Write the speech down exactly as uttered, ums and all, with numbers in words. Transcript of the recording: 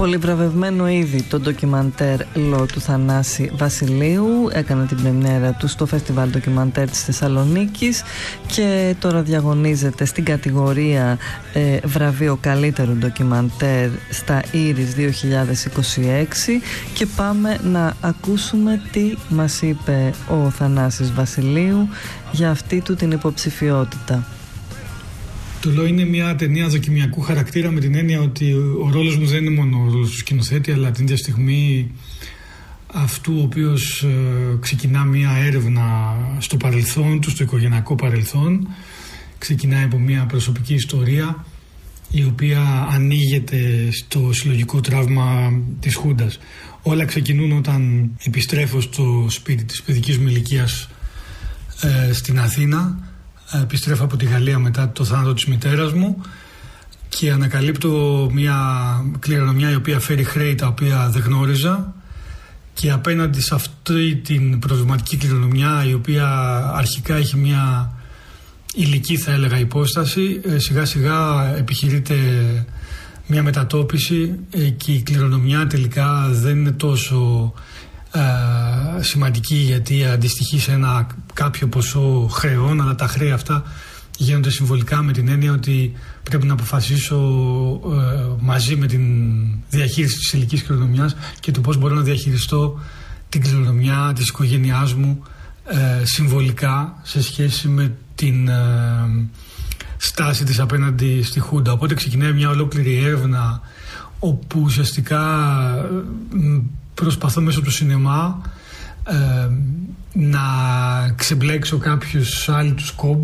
Πολυβραβευμένο ήδη το ντοκιμαντέρ «Λο» του Θανάση Βασιλείου. Έκανε την πρεμιέρα του στο Φεστιβάλ Ντοκιμαντέρ της Θεσσαλονίκης και τώρα διαγωνίζεται στην κατηγορία ε, βραβείο καλύτερου ντοκιμαντέρ στα Ήρις δύο χιλιάδες είκοσι έξι. Και πάμε να ακούσουμε τι μας είπε ο Θανάσης Βασιλείου για αυτή του την υποψηφιότητα. Το Λο είναι μια ταινία δοκιμιακού χαρακτήρα, με την έννοια ότι ο ρόλος μου δεν είναι μόνο ο ρόλος του σκηνοθέτη, αλλά την ίδια στιγμή αυτού ο οποίος ε, ξεκινά μια έρευνα στο παρελθόν του, στο οικογενειακό παρελθόν. Ξεκινάει από μια προσωπική ιστορία η οποία ανοίγεται στο συλλογικό τραύμα της Χούντας. Όλα ξεκινούν όταν επιστρέφω στο σπίτι της παιδικής μου ηλικίας ε, στην Αθήνα. Επιστρέφω από τη Γαλλία μετά το θάνατο της μητέρας μου και ανακαλύπτω μια κληρονομιά η οποία φέρει χρέη τα οποία δεν γνώριζα, και απέναντι σε αυτή την προβληματική κληρονομιά, η οποία αρχικά έχει μια υλική, θα έλεγα, υπόσταση, σιγά σιγά επιχειρείται μια μετατόπιση και η κληρονομιά τελικά δεν είναι τόσο Uh, σημαντική, γιατί αντιστοιχεί σε ένα κάποιο ποσό χρεών, αλλά τα χρέη αυτά γίνονται συμβολικά, με την έννοια ότι πρέπει να αποφασίσω uh, μαζί με την διαχείριση της υλικής κληρονομιάς και το πώς μπορώ να διαχειριστώ την κληρονομιά της οικογένειάς μου uh, συμβολικά σε σχέση με την uh, στάση της απέναντι στη Χούντα. Οπότε ξεκινάει μια ολόκληρη έρευνα όπου ουσιαστικά uh, προσπαθώ μέσω του σινεμά ε, να ξεμπλέξω κάποιους άλλους κόμπους